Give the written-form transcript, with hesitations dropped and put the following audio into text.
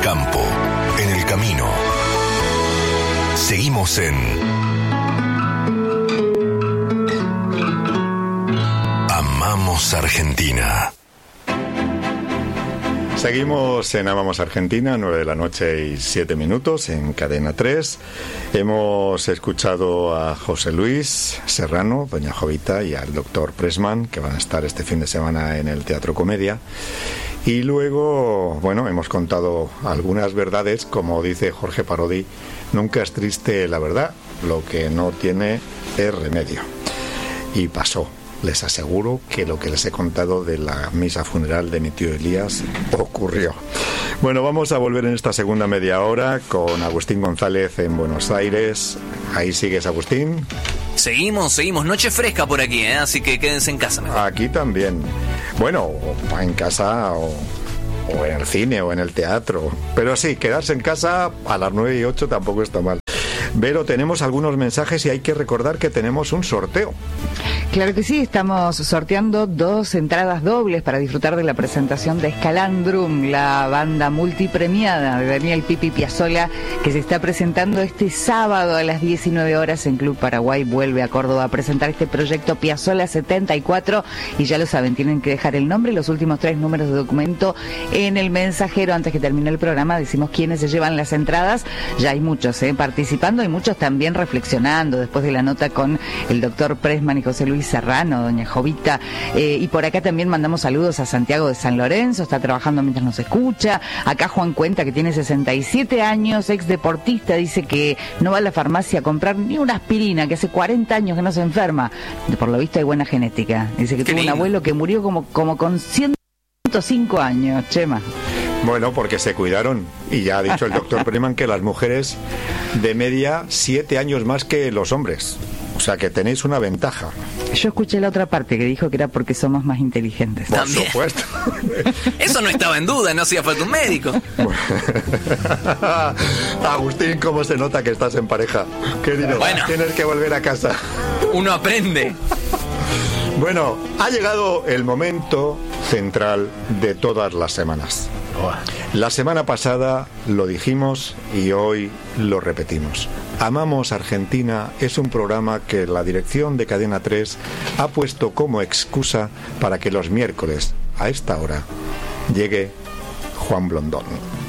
campo, en el camino. Seguimos en Amamos Argentina. Seguimos en Amamos Argentina, 9:07 p.m. en Cadena 3. Hemos escuchado a José Luis Serrano, doña Jovita, y al doctor Pressman, que van a estar este fin de semana en el Teatro Comedia. Y luego, bueno, hemos contado algunas verdades, como dice Jorge Parodi, nunca es triste la verdad, lo que no tiene es remedio. Y pasó. Les aseguro que lo que les he contado de la misa funeral de mi tío Elías ocurrió. Bueno, vamos a volver en esta segunda media hora con Agustín González en Buenos Aires. Ahí sigues, Agustín. Seguimos, noche fresca por aquí, así que quédense en casa mejor. Aquí también. Bueno, en casa o en el cine o en el teatro. Pero sí, quedarse en casa a las 9:08 tampoco está mal. Vero, tenemos algunos mensajes y hay que recordar que tenemos un sorteo. Claro que sí, estamos sorteando 2 entradas dobles para disfrutar de la presentación de Scalandrum, la banda multipremiada de Daniel Pipi Piazzolla, que se está presentando este sábado a las 19 horas en Club Paraguay. Vuelve a Córdoba a presentar este proyecto Piazzolla 74, y ya lo saben, tienen que dejar el nombre y los últimos 3 números de documento en el mensajero. Antes que termine el programa decimos quiénes se llevan las entradas. Ya hay muchos participando y muchos también reflexionando después de la nota con el doctor Pressman y José Luis Serrano, doña Jovita, y por acá también mandamos saludos a Santiago de San Lorenzo, está trabajando mientras nos escucha. Acá Juan cuenta que tiene 67 años, ex deportista, dice que no va a la farmacia a comprar ni una aspirina, que hace 40 años que no se enferma. Por lo visto hay buena genética. Dice que tuvo un abuelo que murió como con 105 años, Chema. Bueno, porque se cuidaron. Y ya ha dicho el doctor Pressman que las mujeres de media 7 años más que los hombres. O sea que tenéis una ventaja. Yo escuché la otra parte que dijo que era porque somos más inteligentes. Por supuesto. Eso no estaba en duda, no hacía falta un médico. Agustín, ¿cómo se nota que estás en pareja? Querido, bueno, tienes que volver a casa. Uno aprende. Bueno, ha llegado el momento central de todas las semanas. La semana pasada lo dijimos y hoy lo repetimos. Amamos Argentina es un programa que la dirección de Cadena 3 ha puesto como excusa para que los miércoles, a esta hora, llegue Juan Blondón.